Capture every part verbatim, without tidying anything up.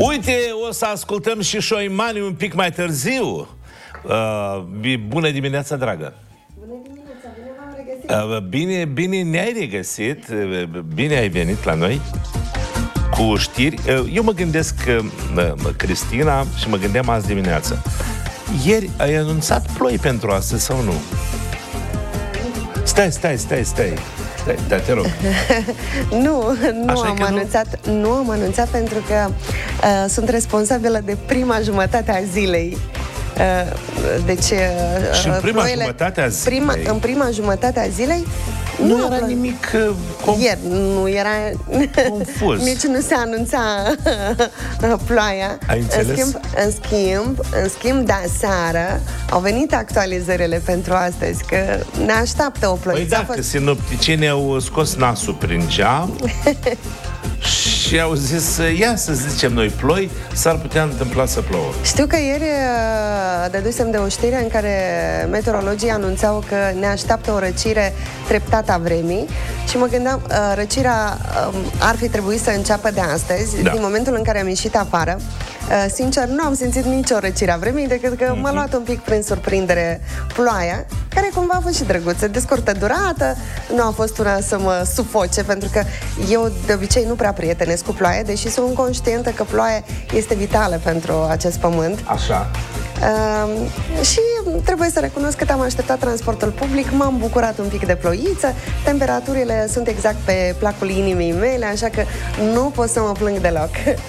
Uite, o să ascultăm și Șoimani un pic mai târziu. Uh, bună dimineața, dragă! Bună dimineața, bine v-am regăsit! Uh, bine, bine ne-ai regăsit, uh, bine ai venit la noi cu știri. Uh, eu mă gândesc, uh, Cristina, și mă gândeam azi dimineață. Ieri ai anunțat ploi pentru astăzi sau nu? Stai, stai, stai, stai. Stai, da, te rog. Nu, nu Așa am anunțat, nu? nu am anunțat pentru că uh, sunt responsabilă de prima jumătate a zilei. Uh, deci uh, și în prima ploile, jumătate a zilei prima, în prima jumătate a zilei nu, nu era plo- nimic uh, com- Ieri nu era confuz. nici nu se anunța ploaia. Ai înțeles? În schimb, în schimb, în schimb, da, seară au venit actualizările pentru astăzi, că ne așteaptă o ploiță. Păi da, fost... că sinopticienii au scos nasul prin geam și au zis, ia să zicem noi ploi, s-ar putea întâmpla să plouă. Știu că ieri dădusem de o știre în care meteorologii anunțau că ne așteaptă o răcire treptată a vremii și mă gândeam, răcirea ar fi trebuit să înceapă de astăzi, da. Din momentul în care am ieșit afară. Sincer, nu am simțit nicio răcire a vremii, decât că mm-hmm. m-a luat un pic prin surprindere ploaia, care cumva a fost și drăguță, de scurtă durată, nu a fost una să mă sufoce, pentru că eu de obicei nu prea prietenesc cu ploaia, deși sunt conștientă că ploaia este vitală pentru acest pământ. Așa. Uh, și trebuie să recunosc că am așteptat transportul public, m-am bucurat un pic de ploiță, temperaturile sunt exact pe placul inimii mele, așa că nu pot să mă plâng deloc.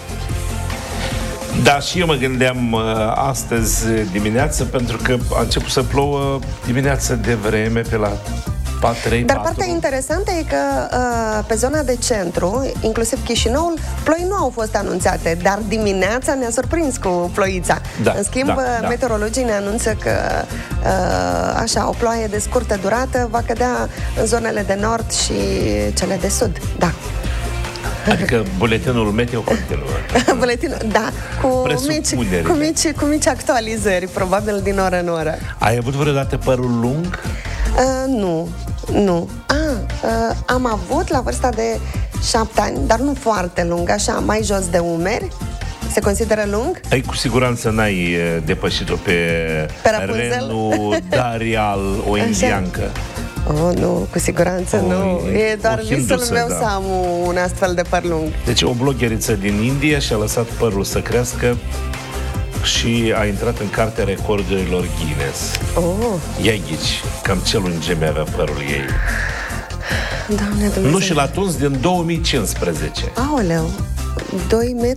Da, și eu mă gândeam uh, astăzi dimineață, pentru că a început să plouă dimineața de vreme, pe la patru trei patru. Dar partea interesantă e că uh, pe zona de centru, inclusiv Chișinăul, ploi nu au fost anunțate, dar dimineața ne-a surprins cu ploița. Da, în schimb, da, da. meteorologii ne anunță că uh, așa, o ploaie de scurtă durată va cădea în zonele de nord și cele de sud. Da. Adică buletinul meteo continuă. Buletinul, da, cu mici, cu, mici, cu mici actualizări, probabil din oră în oră. Ai avut vreodată părul lung? Uh, nu, nu. Ah, uh, am avut la vârsta de șapte ani, dar nu foarte lung, așa, mai jos de umeri. Se consideră lung? Ai cu siguranță n-ai depășit-o pe, pe Renu Darial, o indiancă. Oh, nu, cu siguranță o, nu. E doar visul meu da. să am un astfel de păr lung. Deci o blogheriță din India și-a lăsat părul să crească și a intrat în cartea recordurilor Guinness. Oh. Ia ghici, cam ce lungime avea părul ei. Doamne Dumnezeu. Nu, și l-a tuns din două mii cincisprezece. Aoleu, doi metri